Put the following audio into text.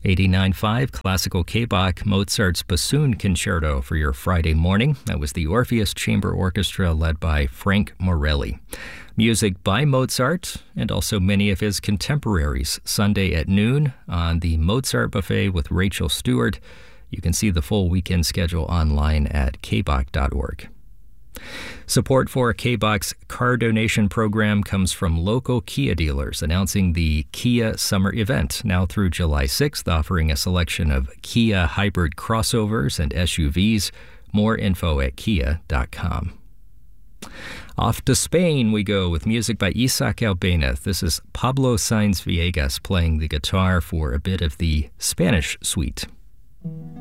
89.5 Classical K-Bach, Mozart's Bassoon Concerto for your Friday morning. That was the Orpheus Chamber Orchestra led by Frank Morelli. Music by Mozart and also many of his contemporaries. Sunday at noon on the Mozart Buffet with Rachel Stewart. You can see the full weekend schedule online at kbach.org. Support for K-Bach's car donation program comes from local Kia dealers announcing the Kia Summer Event now through July 6th, offering a selection of Kia hybrid crossovers and SUVs. More info at kia.com. Off to Spain we go with music by Isaac Albéniz. This is Pablo Sainz Villegas playing the guitar for a bit of the Spanish Suite.